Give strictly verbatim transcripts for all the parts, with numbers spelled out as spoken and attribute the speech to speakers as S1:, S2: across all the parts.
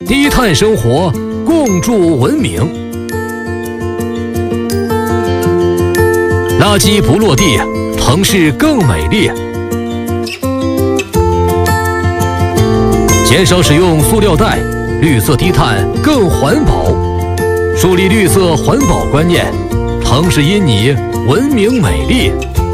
S1: 低碳生活，共筑文明。垃圾不落地，城市更美丽。减少使用塑料袋，绿色低碳更环保。树立绿色环保观念，城市因你文明美丽。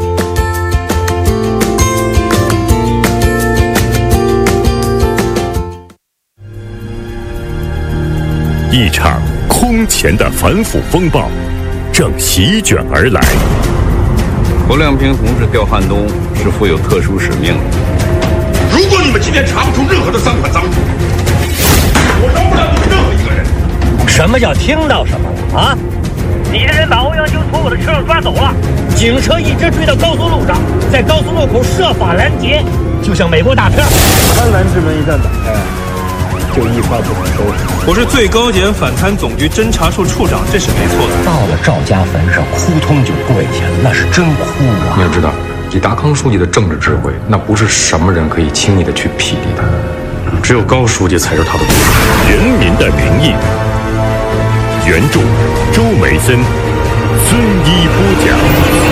S2: 一场空前的反腐风暴正席卷而来。
S3: 侯亮平同志调汉东是负有特殊使命的。
S4: 如果你们今天查不出任何的赃款赃物，我饶不了你们任何一个人。
S5: 什么叫听到什么了啊？你的人把欧阳修从我的车上抓走了，警车一直追到高速路上，在高速路口设法拦截，就像美国大片。
S6: 贪婪之门一旦打开，就一发不可收拾。
S7: 我是最高检反贪总局侦查处处长，这是没错的。
S5: 到了赵家坟上，扑通就跪下，那是真哭啊！
S8: 你要知道，以达康书记的政治智慧，那不是什么人可以轻易的去匹敌的，只有高书记才是他的对手。
S2: 人民的名义，原著周梅森，孙一播讲。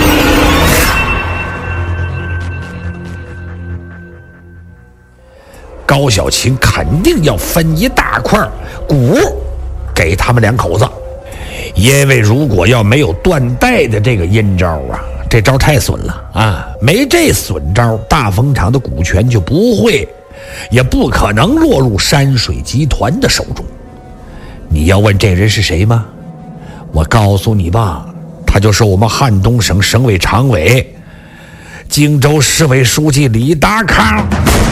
S9: 高小琴肯定要分一大块股给他们两口子，因为如果要没有断代的这个阴招啊，这招太损了啊！没这损招，大风厂的股权就不会，也不可能落入山水集团的手中。你要问这人是谁吗？我告诉你吧，他就是我们汉东省省委常委、荆州市委书记李达康。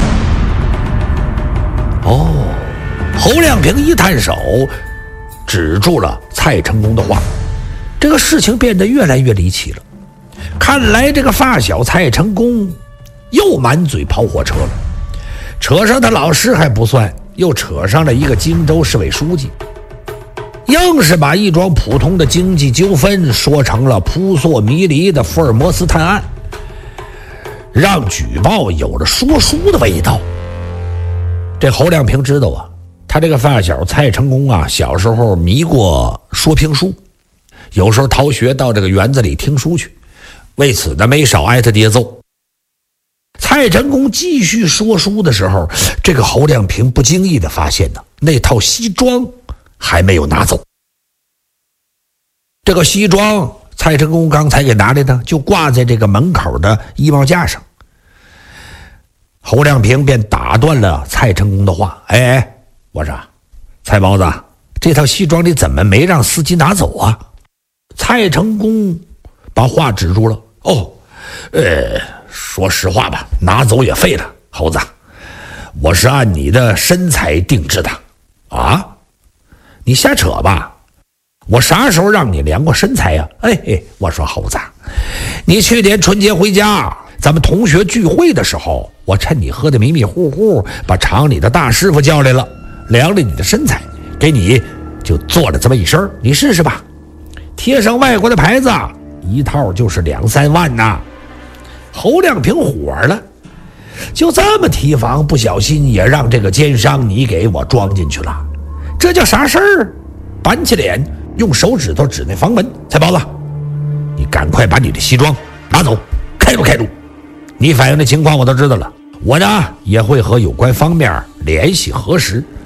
S9: 哦，侯亮平一探手，止住了蔡成功的话。这个事情变得越来越离奇了。看来这个发小蔡成功又满嘴跑火车了，扯上他老师还不算，又扯上了一个荆州市委书记，硬是把一桩普通的经济纠纷说成了扑朔迷离的福尔摩斯探案，让举报有了说书的味道。这侯亮平知道啊，他这个发小蔡成功啊，小时候迷过说评书，有时候逃学到这个园子里听书去，为此呢没少挨他爹揍。蔡成功继续说书的时候，这个侯亮平不经意的发现呢，那套西装还没有拿走。这个西装蔡成功刚才给拿来的，就挂在这个门口的衣帽架上。侯亮平便打断了蔡成功的话：“哎哎，我说蔡包子，这套西装你怎么没让司机拿走啊？”蔡成功把话止住了：“哦，呃，说实话吧，拿走也废了。猴子，我是按你的身材定制的啊，你瞎扯吧？我啥时候让你量过身材呀？哎哎，我说猴子，你去年春节回家，咱们同学聚会的时候，我趁你喝得迷迷糊糊，把厂里的大师傅叫来了，量了你的身材，给你就做了这么一身，你试试吧。贴上外国的牌子，一套就是两三万呐。”侯亮平火了，就这么提防，不小心也让这个奸商你给我装进去了，这叫啥事儿？板起脸，用手指头指那房门：“蔡包子，你赶快把你的西装拿走，开路开路。你反映的情况我都知道了，我呢也会和有关方面联系核实。